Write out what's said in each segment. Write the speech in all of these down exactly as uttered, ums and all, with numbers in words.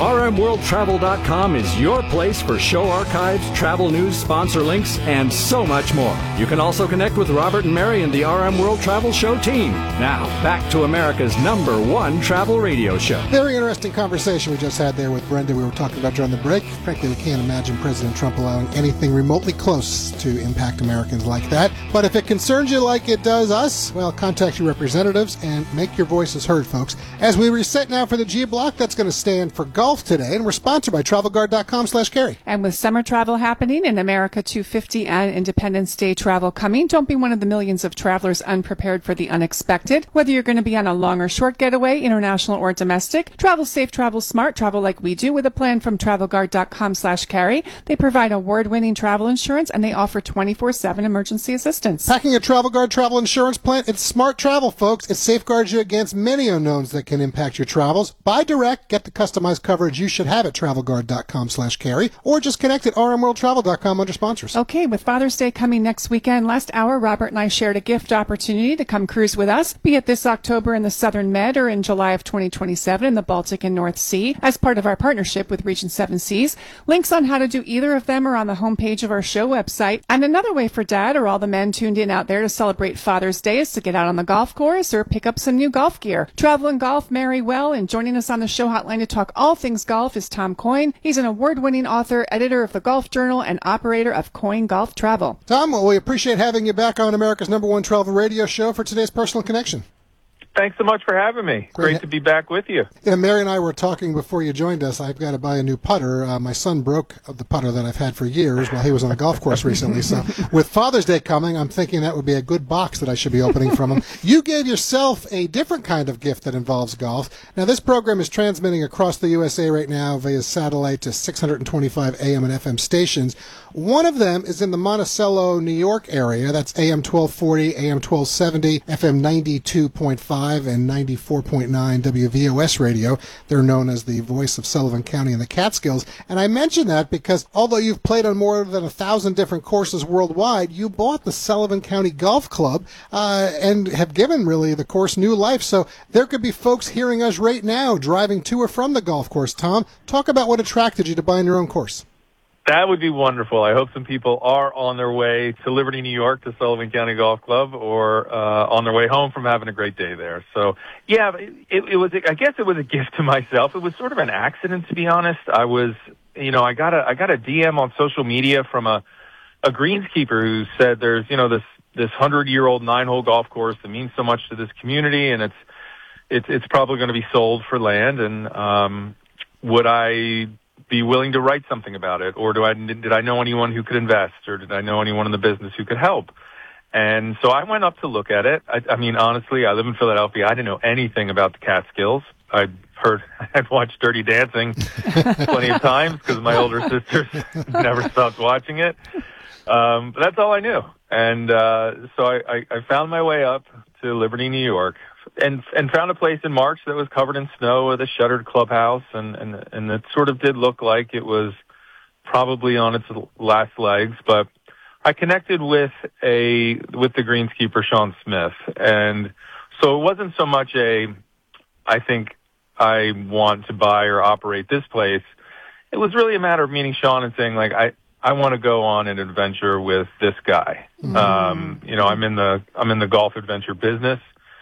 R M World Travel dot com is your place for show archives, travel news, sponsor links, and so much more. You can also connect with Robert and Mary and the R M World Travel Show team. Now, back to America's number one travel radio show. Very interesting conversation we just had there with Brenda. We were talking about during the break. Frankly, we can't imagine President Trump allowing anything remotely close to impact Americans like that. But if it concerns you like it does us, well, contact your representatives and make your voices heard, folks. As we reset now for the G Block, that's going to stand for golf today, and we're sponsored by travel guard dot com slash carry. And with summer travel happening and America two fifty and Independence Day travel coming, don't be one of the millions of travelers unprepared for the unexpected. Whether you're going to be on a long or short getaway, international or domestic, travel safe, travel smart, travel like we do with a plan from travel guard dot com slash carry. They provide award-winning travel insurance, and they offer twenty-four seven emergency assistance. Packing a Travel Guard travel insurance plan, it's smart travel, folks. It safeguards you against many unknowns that can impact your travels. Buy direct, get the customized coverage you should have at travel guard dot com slash carry, or just connect at r m world travel dot com under sponsors. Okay, with Father's Day coming next weekend, last hour, Robert and I shared a gift opportunity to come cruise with us, be it this October in the Southern Med or in July of twenty twenty-seven in the Baltic and North Sea, as part of our partnership with Region seven Seas. Links on how to do either of them are on the homepage of our show website. And another way for Dad or all the men tuned in out there to celebrate Father's Day is to get out on the golf course or pick up some new golf gear. Travel and golf marry well, and joining us on the show hotline to talk all things golf is Tom Coyne. He's an award-winning author, editor of the Golf Journal, and operator of Coyne Golf Travel. Tom, well, we appreciate having you back on America's number one travel radio show for today's Personal Connection. Thanks so much for having me. Great to be back with you. Yeah, Mary and I were talking before you joined us. I've got to buy a new putter. Uh, my son broke the putter that I've had for years while he was on a golf course recently. So with Father's Day coming, I'm thinking that would be a good box that I should be opening from him. You gave yourself a different kind of gift that involves golf. Now, this program is transmitting across the U S A right now via satellite to six hundred twenty-five A M and F M stations. One of them is in the Monticello, New York area. That's A M twelve forty, A M twelve seventy, F M ninety-two point five, and ninety-four point nine W V O S radio. They're known as the voice of Sullivan County and the Catskills. And I mention that because although you've played on more than a thousand different courses worldwide, you bought the Sullivan County Golf Club uh, and have given really the course new life. So there could be folks hearing us right now driving to or from the golf course. Tom, talk about what attracted you to buying your own course. That would be wonderful. I hope some people are on their way to Liberty, New York, to Sullivan County Golf Club, or uh, on their way home from having a great day there. So, yeah, it, it was. I guess it was a gift to myself. It was sort of an accident, to be honest. I was, you know, I got a I got a D M on social media from a a greenskeeper who said there's, you know, this this hundred year old nine hole golf course that means so much to this community, and it's it's it's probably going to be sold for land. And um, would I be willing to write something about it, or do I did I know anyone who could invest, or did I know anyone in the business who could help? And so I went up to look at it. I, I mean, honestly, I live in Philadelphia. I didn't know anything about the Catskills. I'd heard, I'd watched Dirty Dancing plenty of times because my older sisters never stopped watching it. Um, but that's all I knew. And uh, so I, I, I found my way up to Liberty, New York, and and found a place in March that was covered in snow with a shuttered clubhouse, and, and, and it sort of did look like it was probably on its last legs. But I connected with a with the greenskeeper, Sean Smith, and so it wasn't so much a, I think I want to buy or operate this place. It was really a matter of meeting Sean and saying, like, I, I want to go on an adventure with this guy. Mm. Um, you know, I'm in the I'm in the golf adventure business,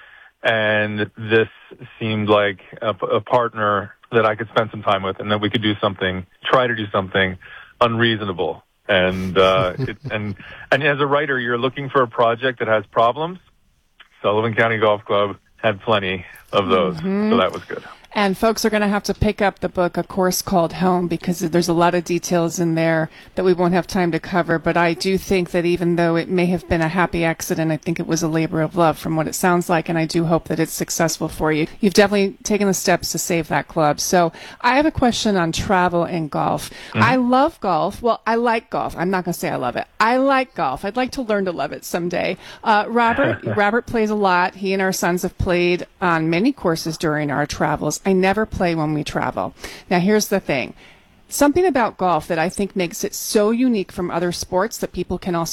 and this seemed like a, a partner that I could spend some time with, and that we could do something, try to do something unreasonable. And uh, it, and and as a writer, you're looking for a project that has problems. Sullivan County Golf Club had plenty of those, mm-hmm. so that was good. And folks are going to have to pick up the book, A Course Called Home, because there's a lot of details in there that we won't have time to cover. But I do think that even though it may have been a happy accident, I think it was a labor of love from what it sounds like. And I do hope that it's successful for you. You've definitely taken the steps to save that club. So I have a question on travel and golf. Mm-hmm. I love golf. Well, I like golf. I'm not going to say I love it. I like golf. I'd like to learn to love it someday. Uh, Robert, Robert plays a lot. He and our sons have played on many courses during our travels. I never play when we travel. Now, here's the thing. Something about golf that I think makes it so unique from other sports that people can also